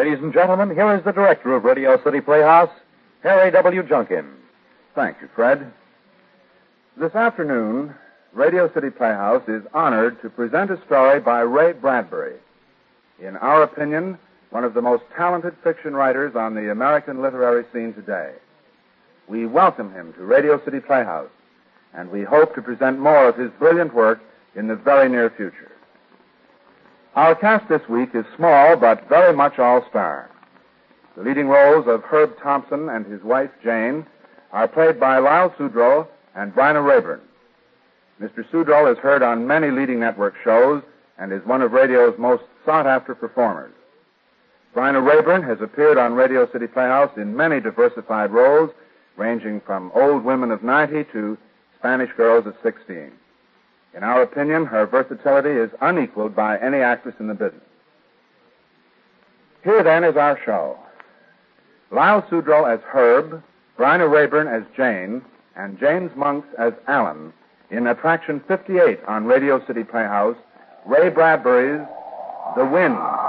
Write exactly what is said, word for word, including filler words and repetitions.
Ladies and gentlemen, here is the director of Radio City Playhouse, Harry W. Junkin. Thank you, Fred. This afternoon, Radio City Playhouse is honored to present a story by Ray Bradbury. In our opinion, one of the most talented fiction writers on the American literary scene today. We welcome him to Radio City Playhouse, and we hope to present more of his brilliant work in the very near future. Our cast this week is small but very much all-star. The leading roles of Herb Thompson and his wife, Jane, are played by Lyle Sudrow and Bryna Raeburn. Mister Sudrow is heard on many leading network shows and is one of radio's most sought-after performers. Bryna Raeburn has appeared on Radio City Playhouse in many diversified roles, ranging from old women of ninety to Spanish girls of sixteen. In our opinion, her versatility is unequaled by any actress in the business. Here, then, is our show. Lyle Sudrow as Herb, Bryna Raeburn as Jane, and James Monks as Alan in Attraction fifty-eight on Radio City Playhouse, Ray Bradbury's The Wind.